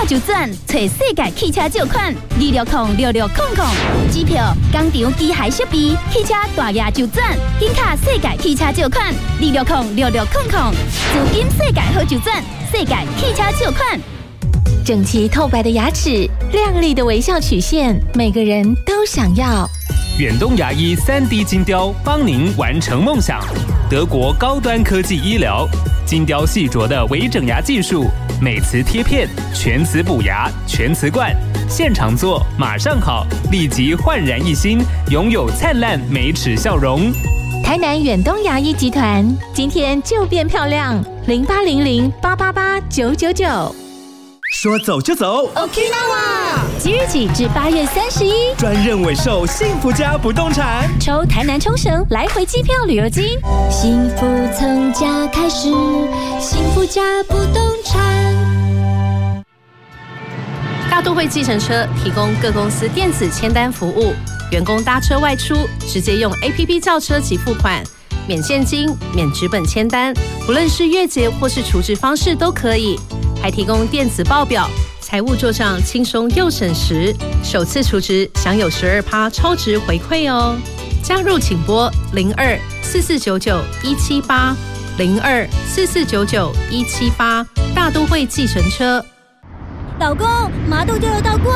票就转，找世界汽车借款26066000，机票、工厂、机械设备、汽车大额就转，紧卡世界汽车借款26066000，资金世界好就转，世界汽车借款。 整齐透白的牙齿，亮丽的微笑曲线，每个人都想要。 远东牙医3D 金雕帮您完成梦想。德国高端科技医疗，金雕细琢的微整牙技术，美瓷贴片，全瓷补牙，全瓷冠，现场做马上好，立即焕然一新，拥有灿烂美齿笑容。 台南远东牙医集团，今天就变漂亮，0800888999。 说走就走 Okinawa 即日起至8月31， 专任委售幸福家不动产， 抽台南冲绳来回机票旅游金。幸福从家开始，幸福家不动产。 大都会计程车提供各公司电子签单服务，员工搭车外出直接用 APP 叫车及付款，免现金、免纸本签单，不论是月结或是储值方式都可以。还提供电子报表，财务做账轻松又省时，首次储值享有12%超值回馈哦。加入请拨02-4499-178，02-4499-178，大都会计程车。 老公，麻豆交流道过